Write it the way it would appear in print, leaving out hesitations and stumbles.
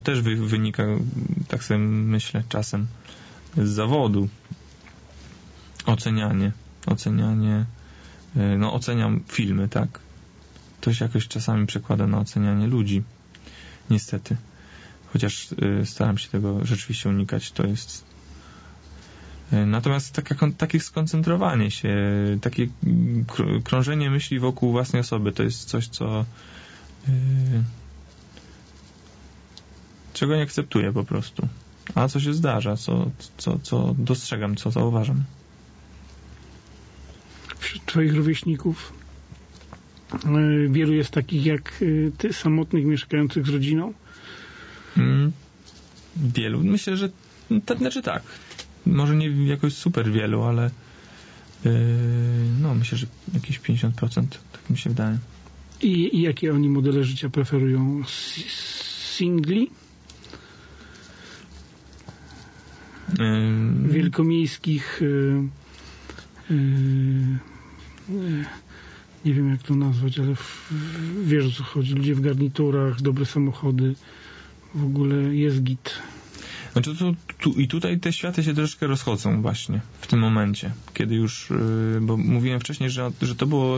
Też wynika, tak sobie myślę, czasem z zawodu. Ocenianie. No, oceniam filmy, tak. To się jakoś czasami przekłada na ocenianie ludzi. Niestety. Chociaż staram się tego rzeczywiście unikać. To jest... Natomiast takie skoncentrowanie się, takie krążenie myśli wokół własnej osoby, to jest coś, czego nie akceptuję po prostu. A co się zdarza, co dostrzegam, co zauważam. Wśród twoich rówieśników wielu jest takich jak ty, samotnych, mieszkających z rodziną? Wielu. Myślę, że tak. Może nie jakoś super wielu, ale no myślę, że jakieś 50%, tak mi się wydaje. I jakie oni modele życia preferują? Singli? Wielkomiejskich nie wiem jak to nazwać, ale wiesz o co chodzi. Ludzie w garniturach, dobre samochody, w ogóle jest git. Znaczy i tutaj te światy się troszeczkę rozchodzą właśnie w tym momencie, kiedy już, bo mówiłem wcześniej, że to było